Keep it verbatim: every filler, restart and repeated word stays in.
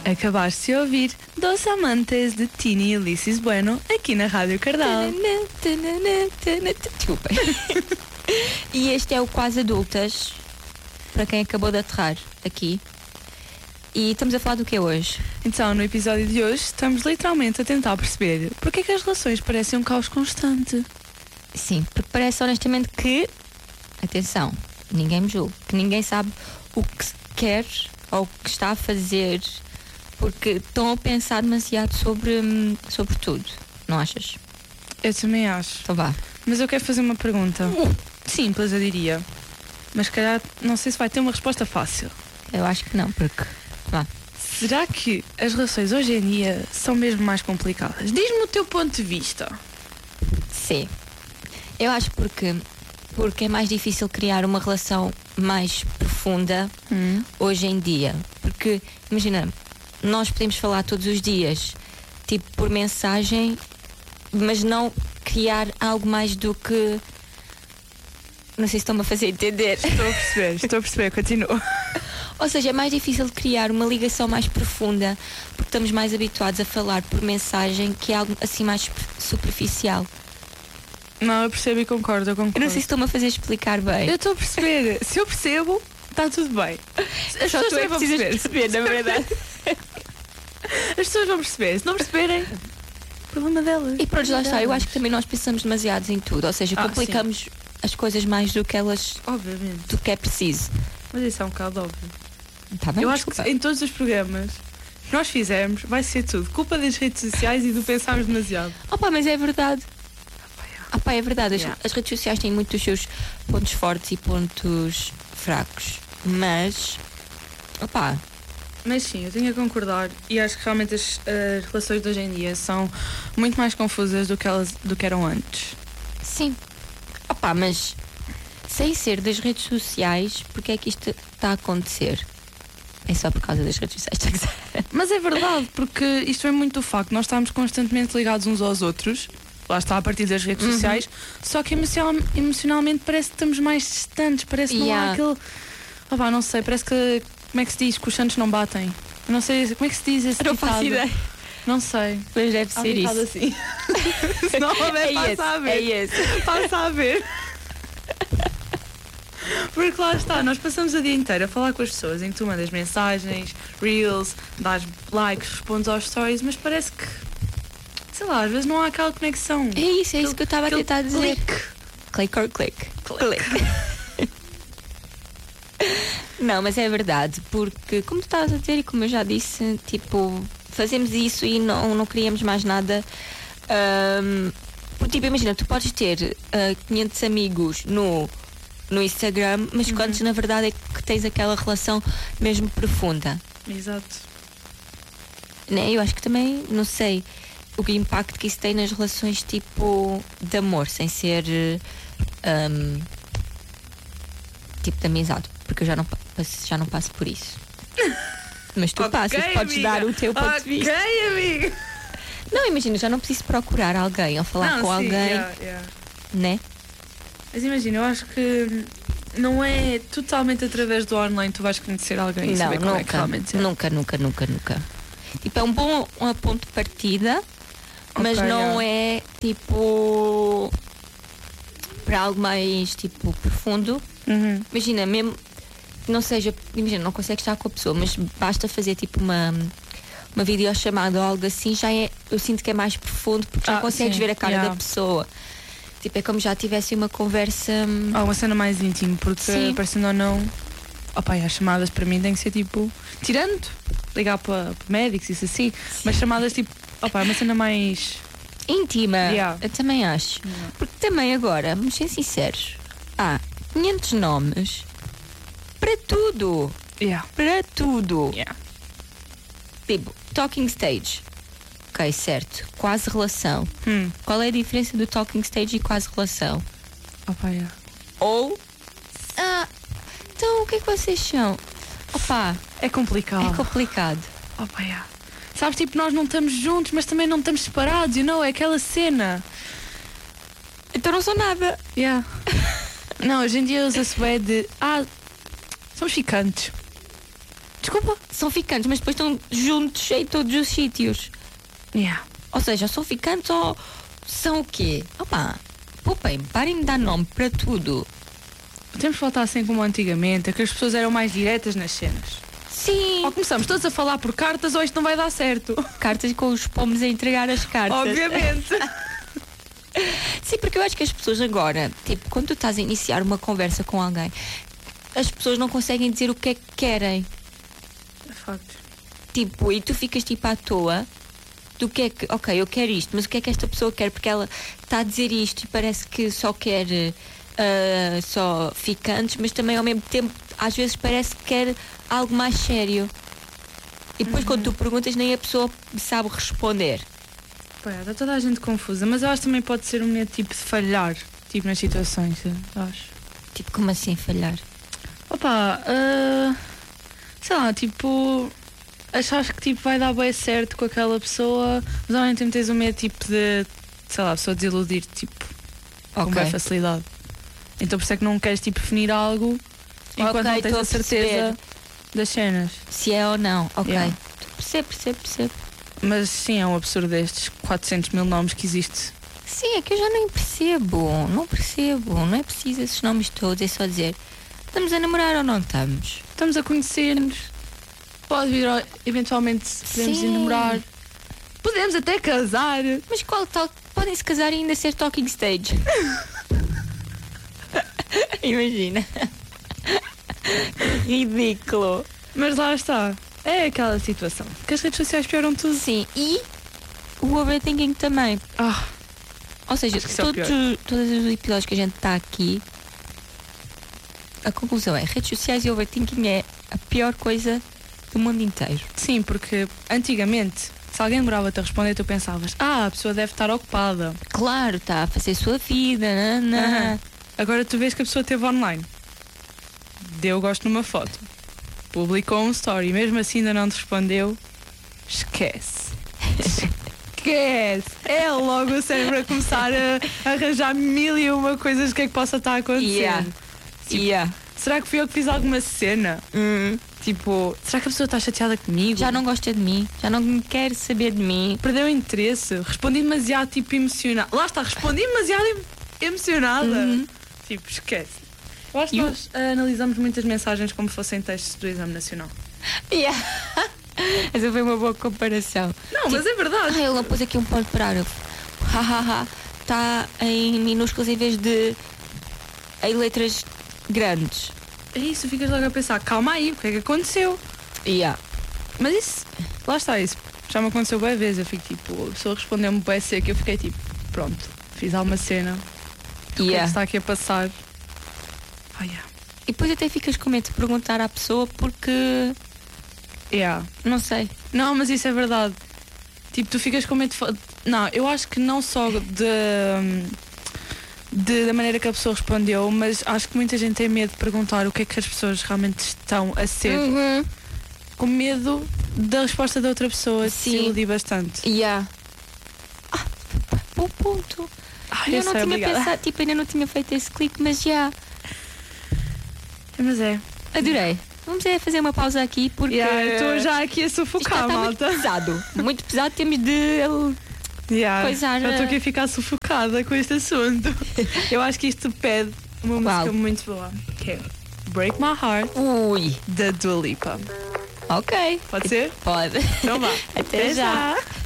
Acabaste de ouvir Dos Amantes de Tini e Ulisses Bueno aqui na Rádio Cardal. Desculpa. E este é o Quase Adultas, para quem acabou de aterrar aqui. E estamos a falar do que hoje? Então, no episódio de hoje, estamos literalmente a tentar perceber porque é que as relações parecem um caos constante. Sim, porque parece honestamente que, atenção, ninguém me julga, que ninguém sabe o que quer ou o que está a fazer, porque estão a pensar demasiado sobre, sobre tudo, não achas? Eu também acho. Então vá. Mas eu quero fazer uma pergunta. Simples, eu diria. Mas, calhar, não sei se vai ter uma resposta fácil. Eu acho que não, porque... Vá. Será que as relações hoje em dia são mesmo mais complicadas? Diz-me o teu ponto de vista. Sim. Eu acho porque, porque é mais difícil criar uma relação mais profunda hum. hoje em dia. Porque, imagina, nós podemos falar todos os dias, tipo por mensagem, mas não criar algo mais do que... Não sei se estão-me a fazer entender. Estou a perceber, estou a perceber, continuo. Ou seja, é mais difícil criar uma ligação mais profunda, porque estamos mais habituados a falar por mensagem, que é algo assim mais superficial. Não, eu percebo e concordo, eu concordo. Eu não sei se estou-me a fazer explicar bem. Eu estou a perceber. Se eu percebo, está tudo bem. As Só pessoas tu é que vão precisas perceber. perceber, na verdade. As pessoas vão perceber. Se não perceberem, problema delas. E pronto, lá está. Eu acho que também nós pensamos demasiado em tudo. Ou seja, Ah, complicamos sim. as coisas mais do que elas... Obviamente. do que é preciso. Mas isso é um bocado óbvio. Tá bem, eu desculpa. acho que em todos os programas que nós fizermos, vai ser tudo culpa das redes sociais e do pensarmos demasiado. Opa, mas é verdade. Opa, é verdade. As, Yeah. as redes sociais têm muito os seus pontos fortes e pontos fracos. Mas... Opa... Mas sim, eu tenho a concordar e acho que realmente as, as relações de hoje em dia são muito mais confusas do que, elas, do que eram antes. Sim. Opa, mas sem ser das redes sociais, porque é que isto está a acontecer? É só por causa das redes sociais, está a gozar? Mas é verdade, porque isto é muito do facto. Nós estamos constantemente ligados uns aos outros. Lá está, a partir das redes Uhum. sociais. Só que emocional, emocionalmente parece que estamos mais distantes. Parece que não Yeah. há aquele... Oh, pá, não sei, parece que... Como é que se diz? Que os santos não batem. Eu não sei, como é que se diz esse Não faço ditado? ideia. Não sei. Mas deve Há ser ditado isso. assim. Se não houver, É passa esse, a ver. é esse. Passa a ver. Porque lá está, nós passamos o dia inteiro a falar com as pessoas em que tu mandas mensagens, reels, dás likes, respondes aos stories, mas parece que, sei lá, às vezes não há aquela conexão. É isso, é isso que eu estava a Aquele tentar dizer. clique. Click or click. Click. Não, mas é verdade, porque como tu estavas a dizer e como eu já disse, tipo, fazemos isso e não, não criamos mais nada. Ahm, porque, tipo, imagina, tu podes ter ah, quinhentos amigos no, no Instagram, mas Uhum. quantos na verdade é que tens aquela relação mesmo profunda? Exato. Né? Eu acho que também, não sei, o impacto que isso tem nas relações tipo de amor, sem ser ahm, tipo de amizade, porque eu já não, pa- já não passo por isso. Mas tu Ok, passas, podes amiga. dar o teu ponto de vista. Ok, amiga. Não, imagina, já não preciso procurar alguém ou falar Não, com sim, alguém, yeah, yeah. né? Mas imagina, eu acho que não é totalmente através do online tu vais conhecer alguém e Não, saber como é que nunca, realmente é. nunca, nunca, nunca, nunca. Tipo, é um bom um ponto de partida, mas Ok, não yeah. é tipo para algo mais tipo profundo. Uhum. Imagina, mesmo que não seja, imagina, não consegues estar com a pessoa, mas basta fazer tipo uma uma videochamada ou algo assim, já é, eu sinto que é mais profundo porque já Ah, consegues sim, ver a cara yeah. da pessoa. Tipo, é como já tivesse uma conversa. hum, Há uma cena mais íntima, porque Sim. parecendo ou não, opa, e as chamadas para mim têm que ser tipo, tirando, ligar para, para médicos, isso assim, mas chamadas tipo, opa, é uma cena mais. íntima. Yeah. Eu também acho. Yeah. Porque também agora, vamos ser sinceros, há quinhentos nomes para tudo. Yeah. Para tudo. Yeah. Tipo, talking stage. Ok, certo. Quase relação. Hum. Qual é a diferença do talking stage e quase relação? Opa, yeah. Ou. Ah, então o que é que vocês são? Opa, É complicado. é complicado. Opa, yeah. Sabes, tipo, nós não estamos juntos, mas também não estamos separados, you know? É aquela cena. Então não sou nada. Yeah. Não, hoje em dia usa-se bué de. Ah, somos ficantes. Desculpa, são ficantes, mas depois estão juntos em todos os sítios. Yeah. Ou seja, são ficantes ou são o quê? Opa, poupem, parem de dar nome para tudo. Temos que voltar assim como antigamente, é que as pessoas eram mais diretas nas cenas. Sim. Ou começamos todos a falar por cartas ou isto não vai dar certo. Cartas com os pomos a entregar as cartas. Obviamente. Sim, porque eu acho que as pessoas agora, tipo, quando tu estás a iniciar uma conversa com alguém, as pessoas não conseguem dizer o que é que querem. É facto. Tipo, e tu ficas tipo à toa do que é que, ok, eu quero isto, mas o que é que esta pessoa quer? Porque ela está a dizer isto e parece que só quer uh, só ficantes, mas também ao mesmo tempo às vezes parece que quer algo mais sério. E depois Uhum. quando tu perguntas nem a pessoa sabe responder. Pô, está toda a gente confusa, mas eu acho que também pode ser um medo tipo de falhar, tipo nas situações, eu acho. Tipo, como assim falhar? Opa, uh, sei lá, tipo, achas que tipo vai dar bem certo com aquela pessoa, mas ao mesmo tempo tens o medo tipo de, sei lá, a pessoa desiludir tipo com Ok. bem facilidade. Então por isso é que não queres tipo definir algo enquanto Ok, não tens estou a a certeza perceber. das cenas. Se é ou não, ok. Yeah. Percebo, percebo, percebo. Mas sim, é um absurdo estes quatrocentos mil nomes que existe. Sim, é que eu já nem percebo. Não percebo. Não é preciso esses nomes todos. É só dizer, estamos a namorar ou não estamos? Estamos a conhecer-nos, pode vir ao- eventualmente podemos ir Sim. namorar, podemos até casar. Mas qual tal? Podem se casar e ainda ser talking stage. Imagina. Ridículo. Mas lá está. É aquela situação que as redes sociais pioram tudo. Sim, e o overthinking também. Ah, Ou seja, Acho que isso é o todos, pior. os- todos os episódios que a gente está aqui, a conclusão é: redes sociais e overthinking é a pior coisa do mundo inteiro. sim, porque antigamente, se alguém demorava-te a responder, tu pensavas, ah, a pessoa deve estar ocupada. Claro, está a fazer a sua vida, nanã. Aham. Agora tu vês que a pessoa esteve online, deu gosto numa foto, publicou um story, mesmo assim ainda não te respondeu, esquece. Esquece! É logo o cérebro a começar a, a arranjar mil e uma coisas que é que possa estar a acontecer. Yeah. Tipo, Yeah. será que fui eu que fiz alguma cena? Hum. Tipo, será que a pessoa está chateada comigo? Já não gosta de mim, já não quer saber de mim. Perdeu o interesse, respondi demasiado tipo emocionada. Lá está, respondi demasiado em- emocionada. Uhum. Tipo, esquece. Eu acho que E o- nós ah, analisamos muitas mensagens como fossem textos do Exame Nacional. Yeah. Essa foi uma boa comparação. Não, mas é verdade. Ah, ele não pôs aqui um ponto parágrafo. Hahaha. Está em minúsculos em vez de em letras grandes. É isso, ficas logo a pensar, calma aí, o que é que aconteceu? Yeah. Mas isso, lá está isso. Já me aconteceu boas vezes, eu fico tipo, a pessoa respondeu-me bem seco, eu fiquei tipo, pronto, fiz alguma cena. O que é que Yeah. está aqui a passar? Ah, yeah. E depois até ficas com medo de perguntar à pessoa porque Yeah. não sei. Não, mas isso é verdade. Tipo, tu ficas com medo de. fa- Não, eu acho que não só de, de- da maneira que a pessoa respondeu, mas acho que muita gente tem medo de perguntar o que é que as pessoas realmente estão a ser, Uhum. com medo da resposta da outra pessoa, de se Sim. iludir bastante. Yeah. Ah, bom ponto. Ai, eu não sei, tinha obrigada. pensado, tipo, ainda não tinha feito esse clique, mas já. Mas é. Adorei. Vamos é fazer uma pausa aqui porque Yeah, eu estou já aqui a isto já sufocar, está muito malta. pesado. Muito pesado, temos de Yeah, coisar, já estou eh, aqui a ficar sufocada com este assunto. Eu acho que isto pede uma Qual? música muito boa, que é Break My Heart, Ui, da Dua Lipa. ok. Pode ser? Pode. Então vá. Até já.